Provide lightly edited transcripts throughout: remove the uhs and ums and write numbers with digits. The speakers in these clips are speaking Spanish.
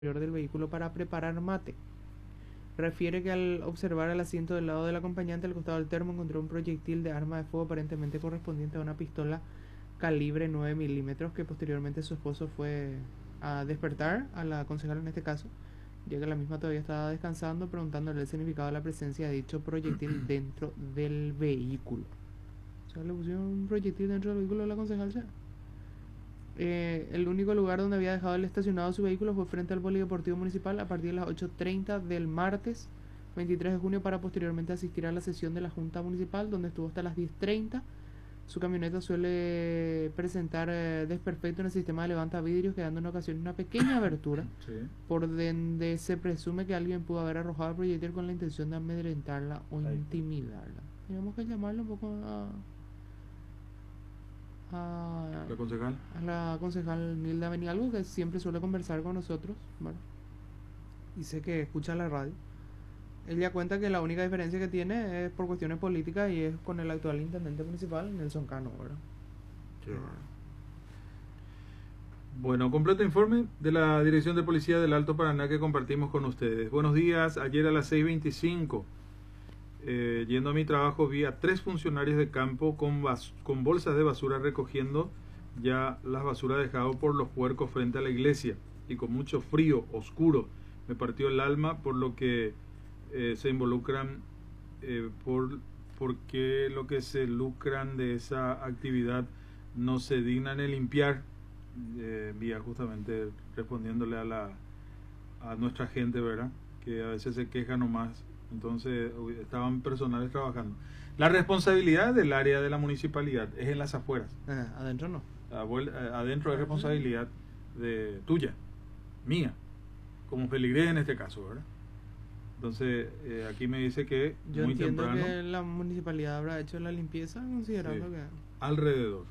del vehículo para preparar mate. Refiere que al observar el asiento del lado del acompañante al costado del termo encontró un proyectil de arma de fuego aparentemente correspondiente a una pistola calibre 9 milímetros que posteriormente su esposo fue a despertar a la concejal en este caso, ya que la misma todavía estaba descansando, preguntándole el significado de la presencia de dicho proyectil dentro del vehículo. O sea, le pusieron un proyectil dentro del vehículo de la concejal ya. El único lugar donde había dejado el estacionado su vehículo fue frente al polideportivo municipal a partir de las 8:30 del martes 23 de junio para posteriormente asistir a la sesión de la Junta Municipal, donde estuvo hasta las 10:30. Su camioneta suele presentar desperfecto en el sistema de levantavidrios, quedando en ocasiones una pequeña abertura, sí, por donde se presume que alguien pudo haber arrojado el proyectil con la intención de amedrentarla o intimidarla. Tenemos que llamarle un poco a la concejal Nilda Benialgo, que siempre suele conversar con nosotros, ¿vale? Y sé que escucha la radio. Ella cuenta que la única diferencia que tiene es por cuestiones políticas y es con el actual intendente municipal, Nelson Cano, ¿verdad? Sí. Bueno, completo informe de la Dirección de Policía del Alto Paraná que compartimos con ustedes. Buenos días, ayer a las 6:25 yendo a mi trabajo vi a 3 funcionarios de campo con bolsas de basura recogiendo ya las basuras dejadas por los puercos frente a la iglesia, y con mucho frío, oscuro, me partió el alma por lo que se involucran, porque lo que se lucran de esa actividad no se dignan en limpiar. Vía justamente respondiéndole a nuestra gente, ¿verdad? Que a veces se queja nomás. Entonces estaban personales trabajando. La responsabilidad del área de la municipalidad es en las afueras. Adentro no. Adentro es responsabilidad tuya, mía, como feligrés en este caso, ¿verdad? Entonces aquí me dice que yo muy entiendo temprano que la municipalidad habrá hecho la limpieza considerando sí, que alrededor.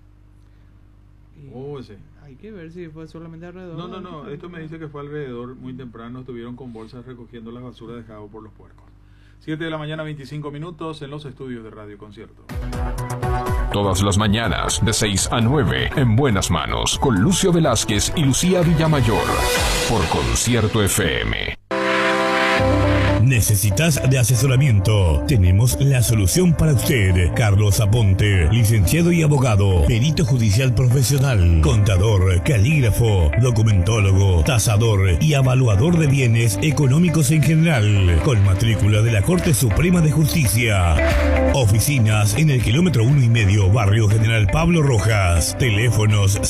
Sí. Hay que ver si fue solamente alrededor. No, esto me dice que fue alrededor, muy temprano estuvieron con bolsas recogiendo las basuras dejadas por los puercos. 7 de la mañana, 25 minutos en los estudios de Radio Concierto. Todas las mañanas de 6 a 9 en Buenas Manos con Lucio Velázquez y Lucía Villamayor por Concierto FM. ¿Necesitas de asesoramiento? Tenemos la solución para usted. Carlos Aponte, licenciado y abogado, perito judicial profesional, contador, calígrafo, documentólogo, tasador y evaluador de bienes económicos en general, con matrícula de la Corte Suprema de Justicia. Oficinas en el kilómetro 1,5, Barrio General Pablo Rojas. Teléfonos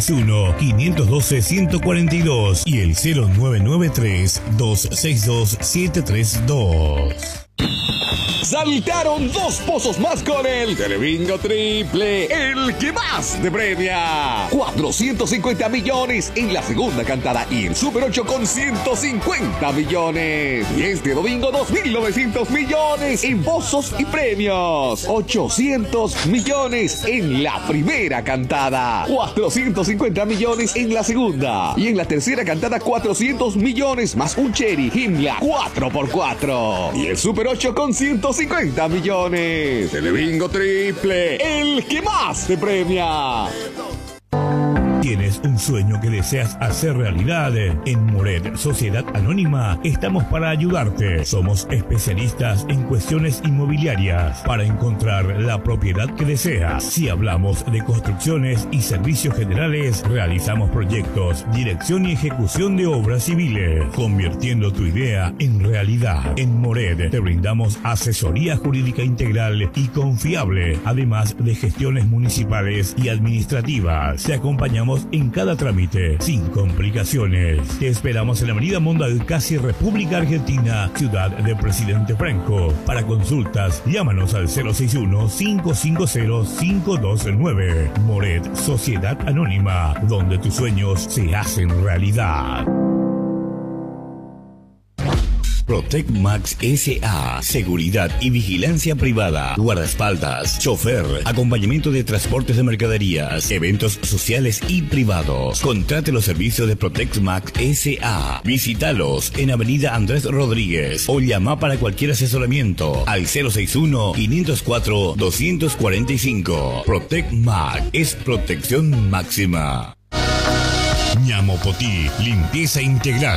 061-512-142 y el 0993-262-732. Saltaron 2 pozos más con el Telebingo Triple, el que más te premia. 450 millones en la segunda cantada y el Super 8 con 150 millones. Y este domingo 2.900 millones en pozos y premios. 800 millones en la primera cantada. 450 millones en la segunda. Y en la tercera cantada 400 millones más un Cherry Himmler 4x4. Y el Super 8 con 150 millones. Telebingo Triple, el que más te premia. ¿Tienes un sueño que deseas hacer realidad? En Moret Sociedad Anónima estamos para ayudarte. Somos especialistas en cuestiones inmobiliarias para encontrar la propiedad que deseas. Si hablamos de construcciones y servicios generales, realizamos proyectos, dirección y ejecución de obras civiles, convirtiendo tu idea en realidad. En Moret te brindamos asesoría jurídica integral y confiable, además de gestiones municipales y administrativas. Te acompañamos en cada trámite, sin complicaciones. Te esperamos en la Avenida Mondal, casi República Argentina, Ciudad de Presidente Franco. Para consultas, llámanos al 061-550-529. Moret Sociedad Anónima, donde tus sueños se hacen realidad. Protec Max S.A. Seguridad y vigilancia privada, guardaespaldas, chofer, acompañamiento de transportes de mercaderías, eventos sociales y privados. Contrate los servicios de Protec Max S.A. Visítalos en Avenida Andrés Rodríguez o llama para cualquier asesoramiento al 061-504-245. Protec Max es protección máxima. Mopotí, limpieza integral.